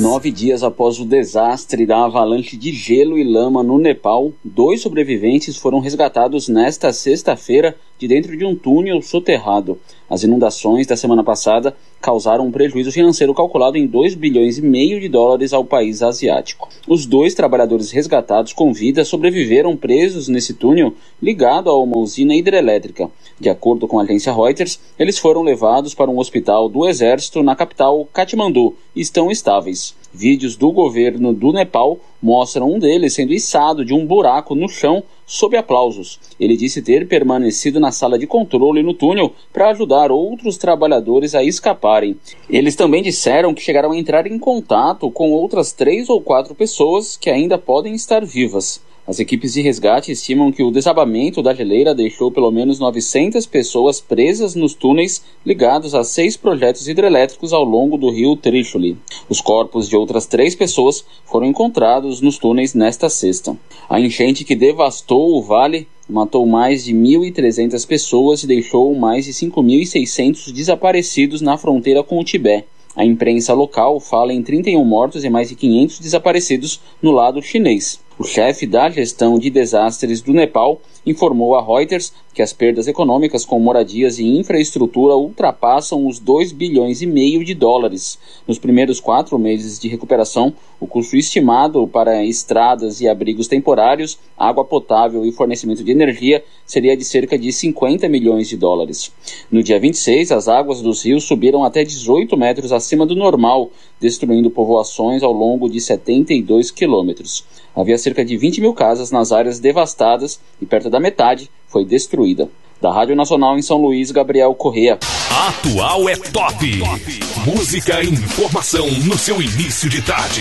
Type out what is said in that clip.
9 dias após o desastre da avalanche de gelo e lama no Nepal, 2 sobreviventes foram resgatados nesta sexta-feira de dentro de um túnel soterrado. As inundações da semana passada causaram um prejuízo financeiro calculado em 2,5 bilhões ao país asiático. Os 2 trabalhadores resgatados com vida sobreviveram presos nesse túnel ligado a uma usina hidrelétrica. De acordo com a agência Reuters, eles foram levados para um hospital do exército na capital Katmandu e estão estáveis. Vídeos do governo do Nepal mostram um deles sendo içado de um buraco no chão sob aplausos. Ele disse ter permanecido na sala de controle no túnel para ajudar outros trabalhadores a escaparem. Eles também disseram que chegaram a entrar em contato com outras 3 ou 4 pessoas que ainda podem estar vivas. As equipes de resgate estimam que o desabamento da geleira deixou pelo menos 900 pessoas presas nos túneis ligados a 6 projetos hidrelétricos ao longo do rio Trishuli. Os corpos de outras 3 pessoas foram encontrados nos túneis nesta sexta. A enchente que devastou o vale matou mais de 1.300 pessoas e deixou mais de 5.600 desaparecidos na fronteira com o Tibete. A imprensa local fala em 31 mortos e mais de 500 desaparecidos no lado chinês. O chefe da gestão de desastres do Nepal informou a Reuters que as perdas econômicas com moradias e infraestrutura ultrapassam os 2,5 bilhões. Nos primeiros 4 meses de recuperação, o custo estimado para estradas e abrigos temporários, água potável e fornecimento de energia seria de cerca de 50 milhões de dólares. No dia 26, as águas dos rios subiram até 18 metros acima do normal, destruindo povoações ao longo de 72 quilômetros. Havia cerca de 20 mil casas nas áreas devastadas e perto da metade foi destruída. Da Rádio Nacional em São Luís, Gabriel Corrêa. Atual é top. Música e informação no seu início de tarde.